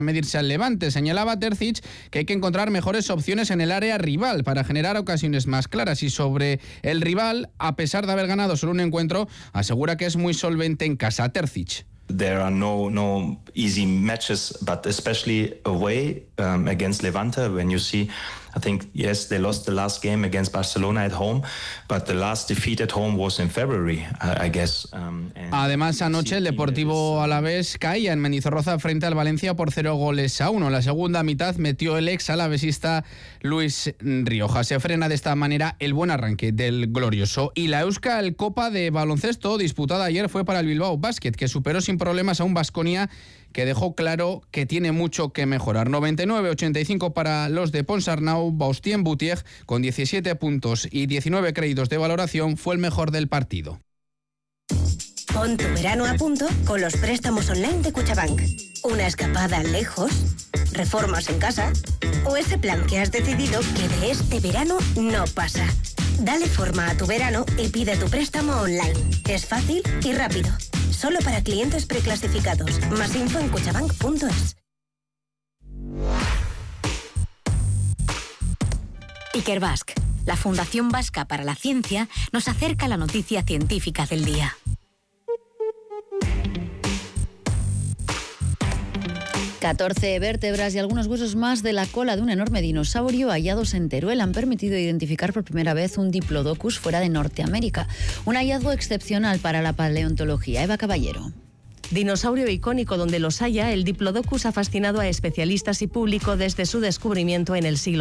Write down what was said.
medirse al Levante. Señalaba Terzic que hay que encontrar mejores opciones en el área rival para generar ocasiones más claras, y sobre el rival, a pesar de haber ganado solo un encuentro, asegura que es muy solvente en casa. Terzic. There are no easy matches, but especially away against Levante, when you see, I think, yes, they lost the last game against Barcelona at home, but the last defeat at home was in February, I guess. Además, anoche el Deportivo Alavés caía en Mendizorroza frente al Valencia por 0-1. La segunda mitad metió el ex alavesista Luis Rioja. Se frena de esta manera el buen arranque del glorioso. Y la Euskal Copa de baloncesto disputada ayer fue para el Bilbao Basket, que superó sin problemas a un Baskonia que dejó claro que tiene mucho que mejorar. 99-85 para los de Ponsarnau. Bastien Boutier, con 17 puntos y 19 créditos de valoración, fue el mejor del partido. Pon tu verano a punto con los préstamos online de Cuchabank. Una escapada lejos, reformas en casa o ese plan que has decidido que de este verano no pasa. Dale forma a tu verano y pide tu préstamo online. Es fácil y rápido. Solo para clientes preclasificados. Más info en cuchabank.es. Ikerbasque, la Fundación Vasca para la Ciencia, nos acerca a la noticia científica del día. ...14 vértebras y algunos huesos más de la cola de un enorme dinosaurio hallados en Teruel han permitido identificar por primera vez un Diplodocus fuera de Norteamérica. Un hallazgo excepcional para la paleontología. Eva Caballero. Dinosaurio icónico donde los haya, el Diplodocus ha fascinado a especialistas y público desde su descubrimiento en el siglo